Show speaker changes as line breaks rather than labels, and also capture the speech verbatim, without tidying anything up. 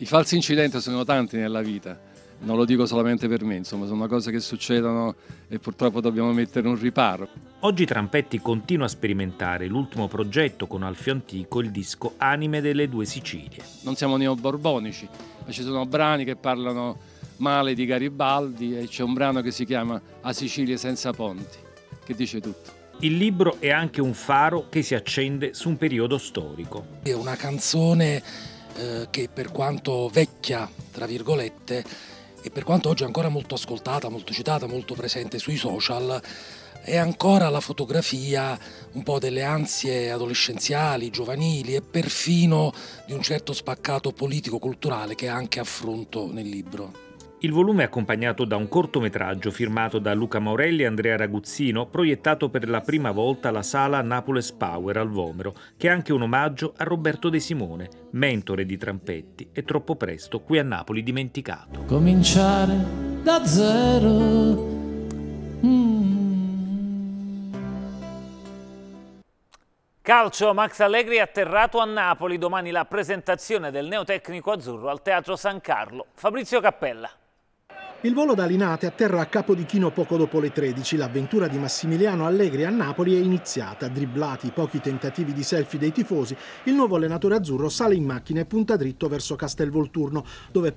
falsi incidenti sono tanti nella vita, non lo dico solamente per me, insomma, sono cose che succedono e purtroppo dobbiamo mettere un riparo.
Oggi Trampetti continua a sperimentare. L'ultimo progetto con Alfio Antico, il disco Anime delle due Sicilie.
Non siamo neoborbonici, ma ci sono brani che parlano male di Garibaldi e c'è un brano che si chiama A Sicilia senza ponti, che dice tutto.
Il libro è anche un faro che si accende su un periodo storico.
È una canzone eh, che per quanto vecchia, tra virgolette, e per quanto oggi ancora molto ascoltata, molto citata, molto presente sui social, è ancora la fotografia un po' delle ansie adolescenziali, giovanili e perfino di un certo spaccato politico-culturale che anche affronto nel libro.
Il volume è accompagnato da un cortometraggio firmato da Luca Maurelli e Andrea Raguzzino, proiettato per la prima volta alla sala Napoles Power al Vomero, che è anche un omaggio a Roberto De Simone, mentore di Trampetti e troppo presto qui a Napoli dimenticato.
Cominciare da zero. Mm.
Calcio, Max Allegri è atterrato a Napoli. Domani la presentazione del neotecnico azzurro al Teatro San Carlo. Fabrizio Cappella.
Il volo da Linate atterra a Capodichino poco dopo le tredici. L'avventura di Massimiliano Allegri a Napoli è iniziata. Dribblati i pochi tentativi di selfie dei tifosi, il nuovo allenatore azzurro sale in macchina e punta dritto verso Castelvolturno, dove